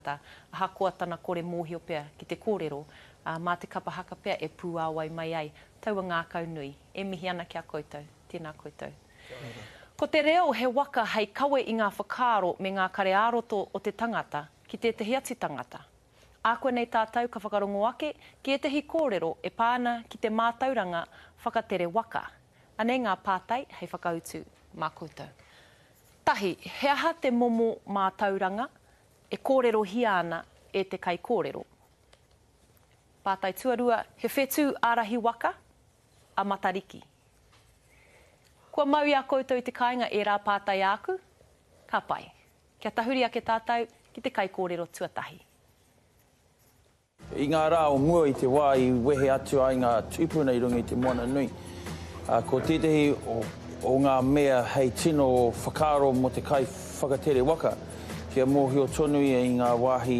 Hakoa tana kore mōhio pea ki te kōrero, mā te kapahaka pea e pūāwai mai ai. Taua ngā kaunui, e mihi ana kia koutou, tēnā koutou. Ko te reo he waka hei kawe i ngā whakaaro me ngā kare āroto o te tangata ki te tehi ati tangata. A koe nei tātou ka whakarongo ake, ki e tehi kōrero e pāna ki te mātauranga whakatere waka. Anei ngā pātai hei whakautu mā koutou. Tahi, he aha te momo mātauranga, e kōrero hia ana e te kai kōrero. Pātai tuarua, he whetū ārahi waka, a matariki. Kua mau ia koutou i te kāinga e rā pātai āku, ka pai. Kia tahuri ake tātou ki te kai kōrero tuatahi. I ngā rā o mua i te wā i wehe atu ai ngā tūpuna i runga i te moana nui. Ko tētahi o ngā mea hei tino whakaaro mo te kai whakatere waka. Kia mōhio tonu i ngā wāhi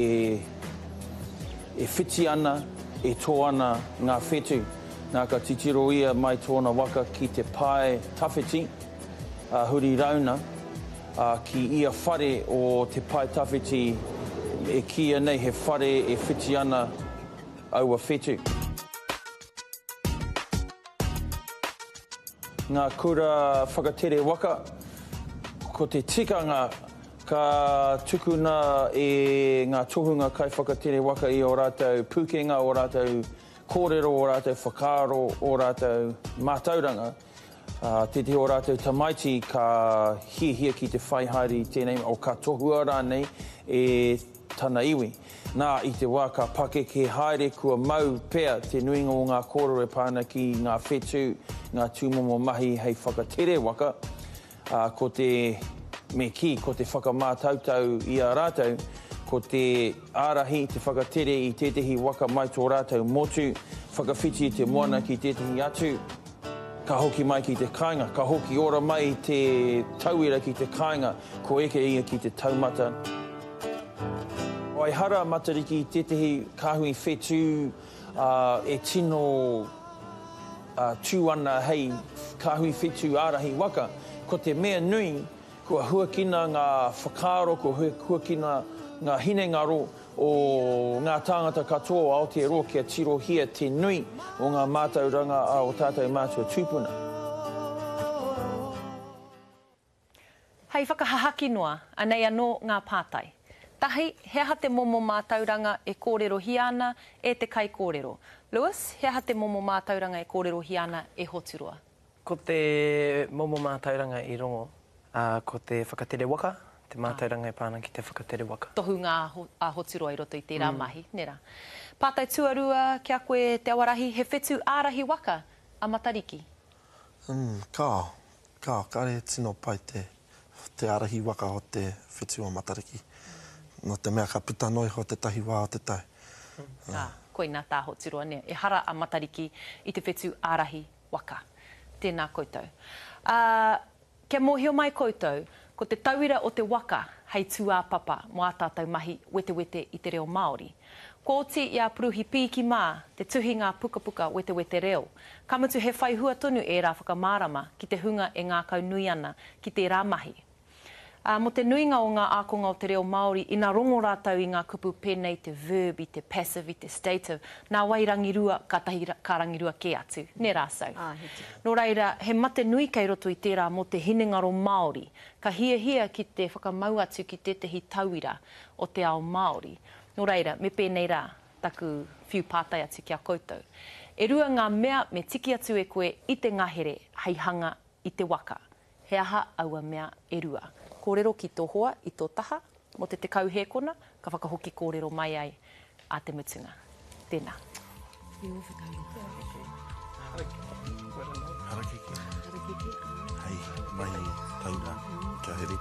e whiti ana, e tō ana ngā whetū. Nā ka titiro ia mai tōna waka ki te pae tawhiti, huri rauna, ki ia whare o te pae tawhiti e kia nei he whare e whiti ana aua whetū. Ngā kura whakatere waka, ko te tikanga ka tukuna e ngā tohunga kai whakatere waka i o rātou pūkenga, o rātou kōrero, o rātou whakaaro, o rātou mātauranga. Te o rātou tamaiti ka hia ki te whaihaere tēnei, o ka tohua rānei e tana iwi. Nā, i te wā ka pake ke haere kua mau pea te nuinga o ngā kōrero e pāna ki ngā whetū, ngā tūmomo mahi hei whakatere waka. Ko te me ki, ko te whakamātautau i a rātou, ko te ārahi, te whakatere i tētahi waka mai tō rātou motu, whakawhiti i te moana ki tētahi atu, ka hoki mai ki te kāinga, ka hoki ora mai te tauira ki te kāinga, ko eke ia ki te taumata. Waihara matariki i tētahi kāhui whetū e tino tū ana hei kāhui whetū ārahi waka, ko te mea nui, kua huakina ngā whakaaro, kua huakina ngā hinengaro o ngā tāngata katoa Aotearoa kia tirohia te nui o ngā mātauranga o tātou mātua tūpuna. Hei whakahahaki noa, anei anō ngā pātai. Tahi, he aha te momo mātauranga e kōrero hiana e te kai kōrero. Lewis, he aha te momo mātauranga e kōrero hiana e hoturua? Ko te momo mātauranga i rongo, ko te whakatere waka, te mātauranga e pāna ki te whakatere waka. Tohu ngā hoturua i roto i tērā mahi, nera. Pātai tuarua kia koe te awarahi, he whetū ārahi waka, a matariki? Ka re tino pai te ārahi waka o te whetū o matariki. No te mea ka puta noi ho te tahi wā o te tai. Koe nā tā hoturua, nea. E hara a matariki i te whetū ārahi waka. Tēnā koutou. Kia mōhio mai koutou, ko te tauira o te waka hei tūā papa mo a tātou mahi wete wete i te reo Māori. Ko oti i a puruhi pīki mā, te tuhi ngā puka puka wete wete reo. Kamutu he whai hua tonu e rā whakamārama ki te hunga e ngā kaunui ana ki te rā mahi. Mo te nuinga o ngā ākonga o te reo Māori, ina rongo rātau i ngā kupu pēnei te verb, i te passive, i te stative, nā wairangirua ka tahi ka rangirua ke atu. Ne rāsau. Nō reira, he mate nui kei roto i tērā mo te hinengaro Māori, ka hia ki te whakamau atu ki tehi tauira o te ao Māori. Nō reira, me pēnei rā, taku whiu pātai atu kia koutou. E rua ngā mea me tiki atu e koe i te ngahere hei hanga i te waka. He aha aua mea e rua. Kōrero ki tō hoa, i tō taha, mo te kauhēkona, ka whakahoki kōrero mai ai a te mutunga. Tēnā. Harakiki. Hei, mai taura, kia here.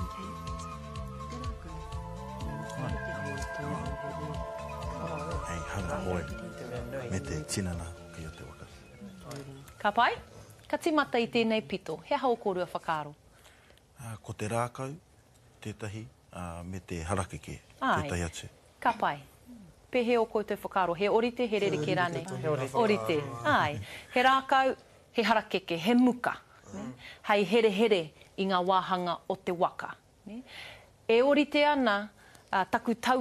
Hei, hanga hoe, me te tinana ki o te waka. Ka pai? Ka timata i tēnei pito, he hao kōrua whakaaro? Ko te rākau, tētahi, me te harakeke, tētahi atu. Ka pai. Pehe o koutou whakaaro, he orite, he rereke rānei? Orite. Ai. He rākau, he harakeke, he muka. Hei here here i ngā wāhanga o te waka. E orite ana taku tau